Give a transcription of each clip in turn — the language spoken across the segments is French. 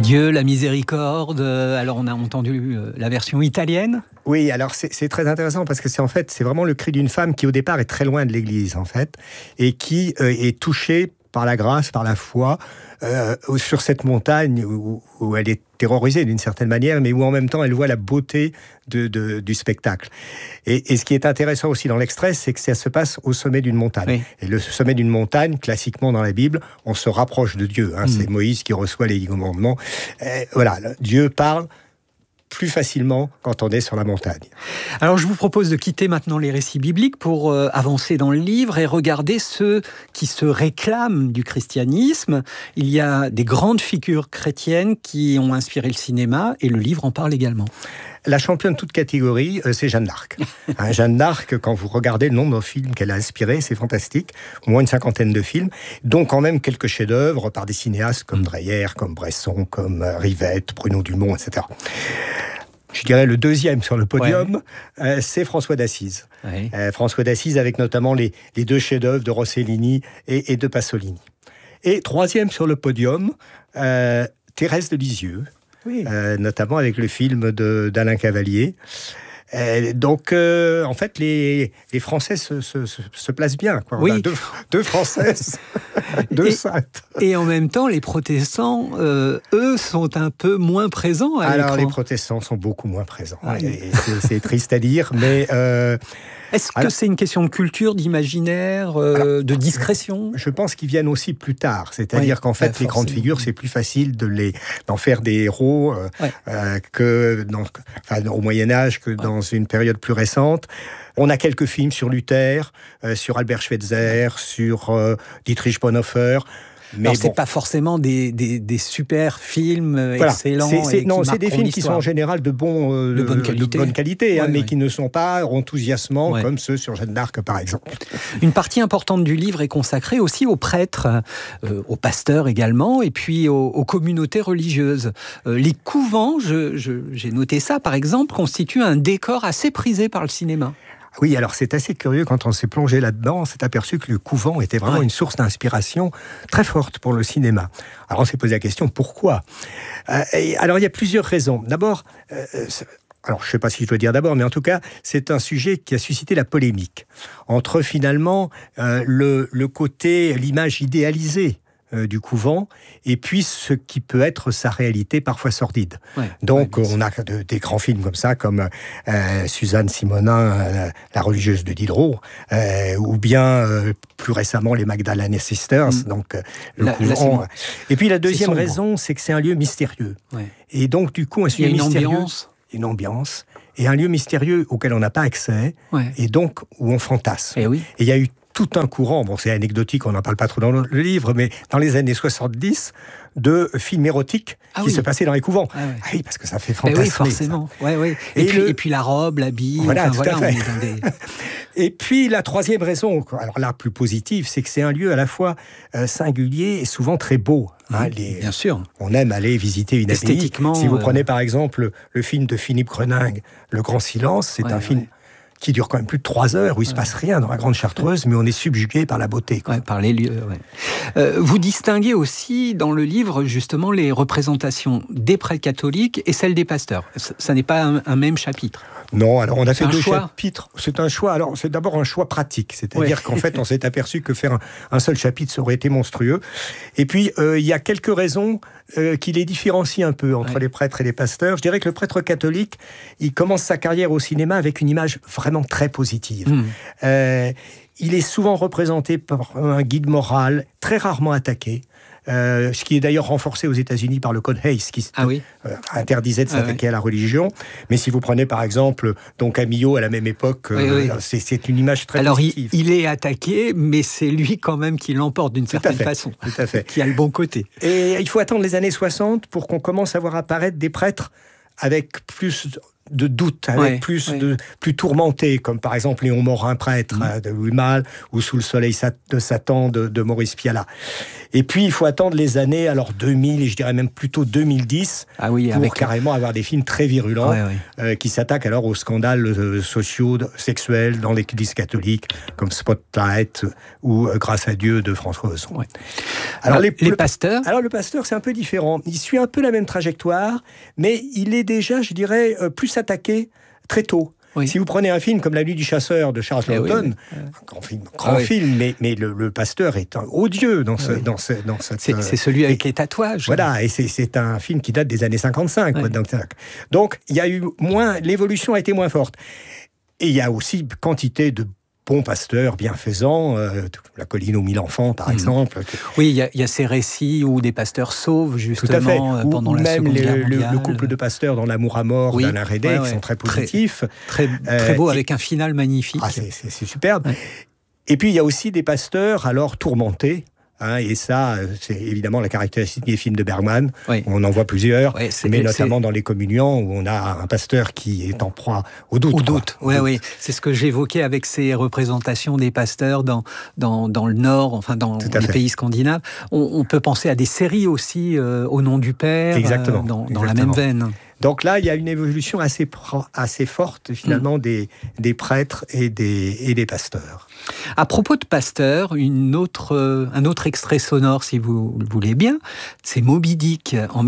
Dieu, la miséricorde. Alors on a entendu la version italienne. Oui, alors c'est très intéressant parce que c'est vraiment le cri d'une femme qui au départ est très loin de l'Église en fait et qui est touchée par la grâce, par la foi, sur cette montagne où elle est terrorisée d'une certaine manière, mais où en même temps elle voit la beauté du spectacle. Et ce qui est intéressant aussi dans l'extrait, c'est que ça se passe au sommet d'une montagne. Oui. Et le sommet d'une montagne, classiquement dans la Bible, on se rapproche de Dieu. C'est Moïse qui reçoit les 10 commandements. Voilà, Dieu parle plus facilement quand on est sur la montagne. Alors je vous propose de quitter maintenant les récits bibliques pour avancer dans le livre et regarder ceux qui se réclament du christianisme. Il y a des grandes figures chrétiennes qui ont inspiré le cinéma et le livre en parle également. La championne toute catégorie, c'est Jeanne d'Arc. Jeanne d'Arc, quand vous regardez le nombre de films qu'elle a inspirés, c'est fantastique. Au moins une 50aine de films, dont quand même quelques chefs-d'œuvre par des cinéastes comme Dreyer, comme Bresson, comme Rivette, Bruno Dumont, etc. Je dirais le deuxième sur le podium, c'est François d'Assise. Ouais. François d'Assise avec notamment les deux chefs-d'œuvre de Rossellini et de Pasolini. Et troisième sur le podium, Thérèse de Lisieux. Oui. Notamment avec le film d'Alain Cavalier. Donc, en fait, les Français se placent bien. Quoi. Oui. On a deux Françaises, deux saintes. Et en même temps, les protestants, eux, sont un peu moins présents à l'écran. Alors, les protestants sont beaucoup moins présents. C'est triste à dire, mais... Est-ce que c'est une question de culture, d'imaginaire, de discrétion ? Je pense qu'ils viennent aussi plus tard. C'est-à-dire qu'en fait, les grandes figures, c'est plus facile d'en faire des héros au Moyen-Âge que dans une période plus récente. On a quelques films sur Luther, sur Albert Schweitzer, sur Dietrich Bonhoeffer. Mais alors, c'est pas forcément des super films excellents. C'est des films qui sont en général de bonne qualité, mais qui ne sont pas enthousiasmants comme ceux sur Jeanne d'Arc, par exemple. Une partie importante du livre est consacrée aussi aux prêtres, aux pasteurs également, et puis aux communautés religieuses. Les couvents, j'ai noté ça, par exemple, constituent un décor assez prisé par le cinéma. Oui, alors c'est assez curieux, quand on s'est plongé là-dedans, on s'est aperçu que le couvent était vraiment une source d'inspiration très forte pour le cinéma. Alors on s'est posé la question, pourquoi ? Alors il y a plusieurs raisons. D'abord, alors je ne sais pas si je dois dire d'abord, mais en tout cas, c'est un sujet qui a suscité la polémique entre finalement le côté, l'image idéalisée du couvent, et puis ce qui peut être sa réalité parfois sordide. Donc on a des grands films comme ça, comme Suzanne Simonin, la religieuse de Diderot, ou bien plus récemment les Magdalene Sisters, donc le couvent. Et puis la deuxième raison, c'est que c'est un lieu mystérieux. Et donc du coup, un lieu mystérieux, une ambiance, et un lieu mystérieux auquel on n'a pas accès, et donc où on fantasme. Et il y a eu tout un courant, bon c'est anecdotique, on n'en parle pas trop dans le livre, mais dans les années 70, de films érotiques qui se passaient dans les couvents. Oui, parce que ça fait fantasmer. Oui, forcément. Et puis la robe, l'habit, on est dans des... Et puis la troisième raison, alors là plus positive, c'est que c'est un lieu à la fois singulier et souvent très beau. Bien sûr. On aime aller visiter une abbaye. Esthétiquement. Si vous prenez par exemple le film de Philippe Greningue, Le Grand Silence, c'est un film qui dure quand même plus de 3 heures, où il ne se passe rien dans la Grande Chartreuse, mais on est subjugué par la beauté. Par les lieux. Vous distinguez aussi dans le livre, justement, les représentations des prêtres catholiques et celles des pasteurs. Ça n'est pas un même chapitre. Non, alors on a fait 2 chapitres. C'est un choix. Alors c'est d'abord un choix pratique, c'est-à-dire qu'en fait on s'est aperçu que faire un seul chapitre ça aurait été monstrueux. Et puis il y a quelques raisons qui les différencient un peu entre les prêtres et les pasteurs. Je dirais que le prêtre catholique, il commence sa carrière au cinéma avec une image vraiment très positive. Il est souvent représenté par un guide moral, très rarement attaqué. Ce qui est d'ailleurs renforcé aux États-Unis par le Code Hayes, qui interdisait de s'attaquer à la religion. Mais si vous prenez par exemple Don Camillo à la même époque, c'est une image très positive. Alors il est attaqué, mais c'est lui quand même qui l'emporte d'une certaine façon, tout à fait. Qui a le bon côté. Et il faut attendre les années 60 pour qu'on commence à voir apparaître des prêtres avec plus de doute, avec plus tourmenté, comme par exemple Léon Morin, prêtre de Louis Malle, ou Sous le soleil de Satan de Maurice Pialat. Et puis, il faut attendre les années, alors 2000, et je dirais même plutôt 2010, pour carrément avoir des films très virulents, qui s'attaquent alors aux scandales sociaux, sexuels dans l'Église catholique, comme Spotlight ou Grâce à Dieu de François Ozon. Ouais. Alors, les pasteurs. Alors, le pasteur, c'est un peu différent. Il suit un peu la même trajectoire, mais il est déjà, je dirais, plus attaqué très tôt. Oui. Si vous prenez un film comme La Nuit du chasseur de Charles Laughton, grand film, mais le pasteur est odieux dans cette... C'est celui avec les tatouages. Voilà, et c'est un film qui date des années 55. Ouais. Donc, il y a eu l'évolution a été moins forte. Et il y a aussi quantité de bons pasteurs bienfaisants, La colline aux 1000 enfants, par exemple. Oui, il y a ces récits où des pasteurs sauvent, justement, pendant la Seconde Guerre mondiale. Le couple de pasteurs dans L'amour à mort d'Alain Resnais, qui sont très positifs. Très beau, avec un final magnifique. C'est superbe. Ouais. Et puis, il y a aussi des pasteurs, alors, tourmentés. Et ça, c'est évidemment la caractéristique des films de Bergman. Oui. On en voit plusieurs, mais notamment dans Les Communiants, où on a un pasteur qui est en proie au doute. Oui. C'est ce que j'évoquais avec ces représentations des pasteurs dans le Nord, enfin dans les pays scandinaves. On peut penser à des séries aussi, Au nom du Père, dans la même veine. Donc là, il y a une évolution assez forte, finalement, des prêtres et des pasteurs. À propos de pasteurs, un autre extrait sonore, si vous le voulez bien, c'est Moby Dick, en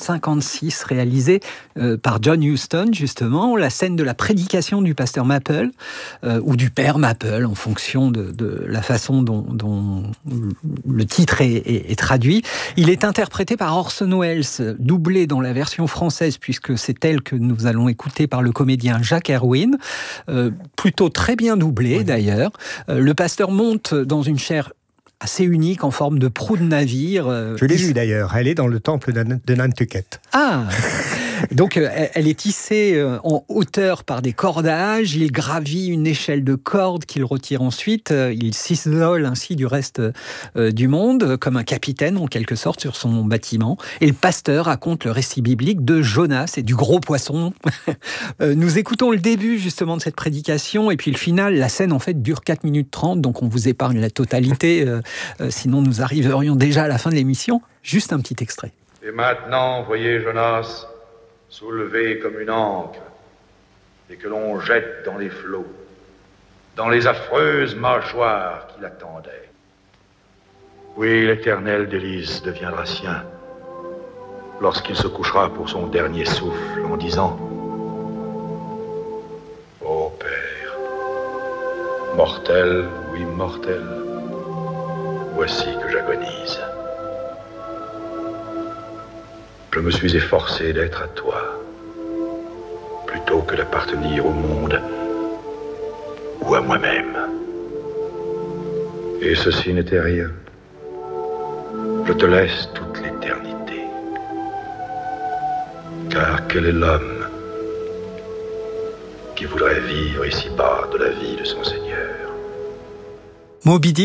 1956, réalisé par John Huston, justement, la scène de la prédication du pasteur Maple, ou du père Maple, en fonction de la façon dont le titre est traduit. Il est interprété par Orson Welles, doublé dans la version française, puisque c'est elle que nous allons écouter par le comédien Jacques Erwin, plutôt très bien doublé d'ailleurs. Le pasteur monte dans une chaire assez unique en forme de proue de navire. Je l'ai vue d'ailleurs, elle est dans le temple de Nantucket. Ah Donc, elle est tissée en hauteur par des cordages, il gravit une échelle de cordes qu'il retire ensuite, il s'isole ainsi du reste du monde, comme un capitaine en quelque sorte sur son bâtiment, et le pasteur raconte le récit biblique de Jonas et du gros poisson. Nous écoutons le début justement de cette prédication, et puis le final, la scène en fait dure 4 minutes 30, donc on vous épargne la totalité, sinon nous arriverions déjà à la fin de l'émission. Juste un petit extrait. Et maintenant, voyez Jonas soulevé comme une ancre, et que l'on jette dans les flots, dans les affreuses mâchoires qui l'attendaient. Oui, l'éternel délice deviendra sien, lorsqu'il se couchera pour son dernier souffle, en disant: Ô Père, mortel ou immortel, voici que j'agonise. Je me suis efforcé d'être à toi, plutôt que d'appartenir au monde ou à moi-même. Et ceci n'était rien. Je te laisse toute l'éternité. Car quel est l'homme qui voudrait vivre ici-bas de la vie de son Seigneur? Moby Dick